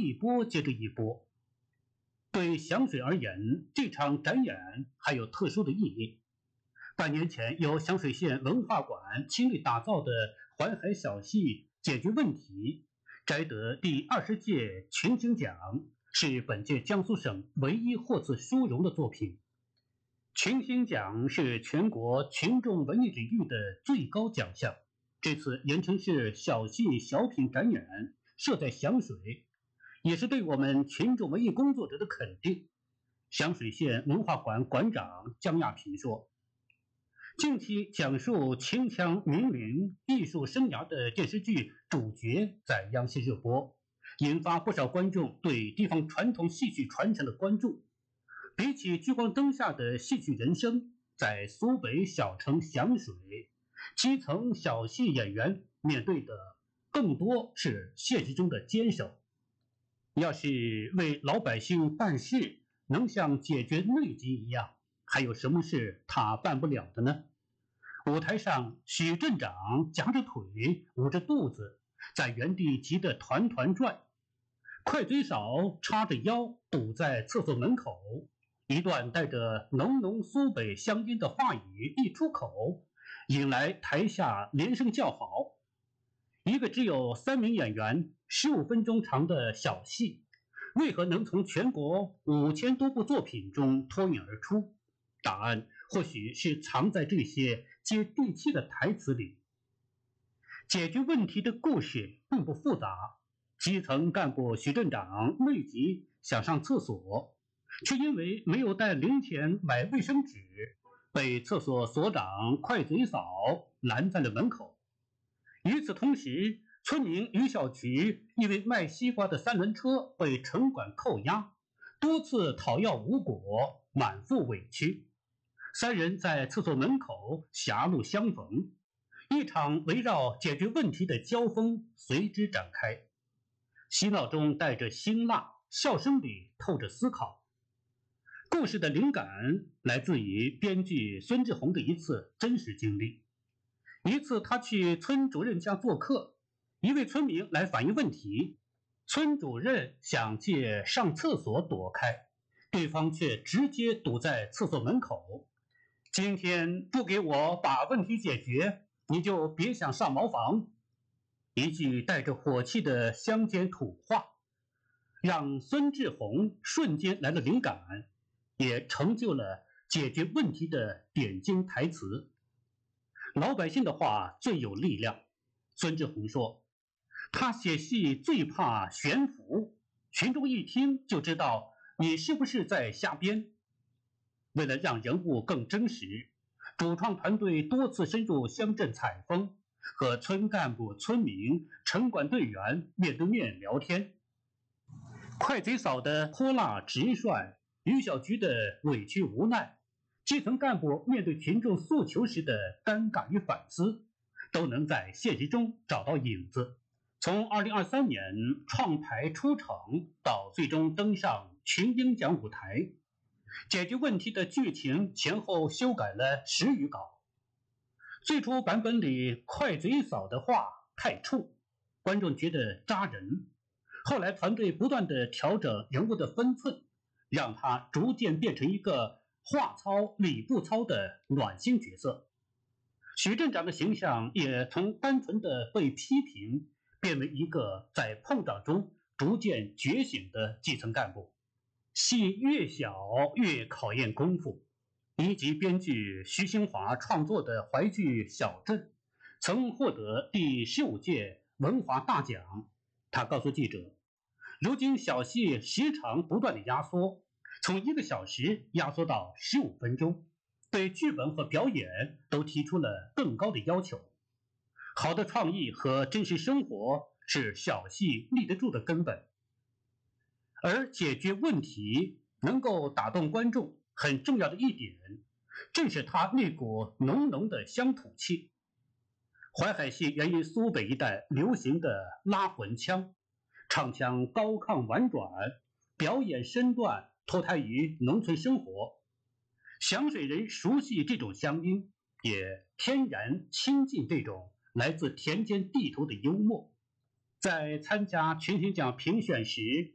一波接着一波。对响水而言，这场展演还有特殊的意义。半年前，由响水县文化馆倾力打造的淮海小戏解决问题摘得第20届群星奖，是本届江苏省唯一获此殊荣的作品。群星奖是全国群众文艺领域的最高奖项，这次盐城市小戏小品展演设在响水，也是对我们群众文艺工作者的肯定。响水县文化馆馆长江亚平说，近期讲述秦腔名伶艺术生涯的电视剧《主角》在央视热播，引发不少观众对地方传统戏曲传承的关注。比起聚光灯下的戏曲人生，在苏北小城响水，基层小戏演员面对的更多是现实中的坚守。要是为老百姓办事能像解决内急一样，还有什么是他办不了的呢？舞台上，许镇长夹着腿，捂着肚子，在原地急得团团转。快嘴嫂叉着腰堵在厕所门口，一段带着浓浓苏北乡音的话语一出口，引来台下连声叫好。一个只有3名演员、15分钟长的小戏，为何能从全国5000多部作品中脱颖而出？答案或许是藏在这些接地气的台词里。解决问题的故事并不复杂，基层干部许镇长内急想上厕所，却因为没有带零钱买卫生纸，被厕所所长快嘴嫂拦在了门口。与此同时，村民于小菊因为卖西瓜的3轮车被城管扣押，多次讨要无果，满腹委屈。3人在厕所门口狭路相逢，一场围绕解决问题的交锋随之展开。嬉闹中带着辛辣，笑声里透着思考。故事的灵感来自于编剧孙志宏的一次真实经历。一次他去村主任家做客，一位村民来反映问题，村主任想借上厕所躲开，对方却直接堵在厕所门口。今天不给我把问题解决，你就别想上茅房。一句带着火气的乡间土话，让孙志宏瞬间来了灵感，也成就了解决问题的点睛台词。老百姓的话最有力量。孙志宏说，他写戏最怕悬浮，群众一听就知道你是不是在瞎编。为了让人物更真实，主创团队多次深入乡镇采风，和村干部、村民、城管队员面对面聊天。快嘴嫂的泼辣直率，于小菊的委屈无奈，基层干部面对群众诉求时的尴尬与反思，都能在现实中找到影子。从2023年创台出场到最终登上群英奖舞台，解决问题的剧情前后修改了10余稿。最初版本里快嘴嫂的话太冲，观众觉得扎人。后来团队不断地调整人物的分寸，让他逐渐变成一个话糙理不糙的暖心角色。许镇长的形象也从单纯的被批评，变为一个在碰撞中逐渐觉醒的基层干部。戏越小越考验功夫。一级编剧徐兴华创作的淮剧《小镇》曾获得第15届文华大奖。他告诉记者，如今小戏时长不断的压缩，从1个小时压缩到15分钟，对剧本和表演都提出了更高的要求。好的创意和真实生活是小戏立得住的根本，而解决问题能够打动观众很重要的一点，正是它那股浓浓的乡土气。淮海戏源于苏北一带流行的拉魂腔，唱腔高亢婉转，表演身段脱胎于农村生活。响水人熟悉这种乡音，也天然亲近这种来自田间地头的幽默。在参加群星奖评选时，